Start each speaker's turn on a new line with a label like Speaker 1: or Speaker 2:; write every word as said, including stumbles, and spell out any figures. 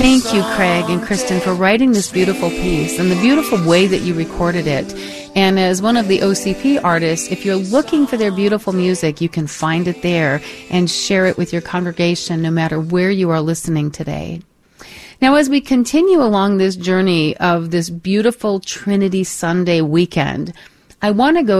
Speaker 1: Thank you, Craig and Kristen, for writing this beautiful piece and the beautiful way that you recorded it. And as one of the O C P artists, if you're looking for their beautiful music, you can find it there and share it with your congregation no matter where you are listening today. Now, as we continue along this journey of this beautiful Trinity Sunday weekend, I want to go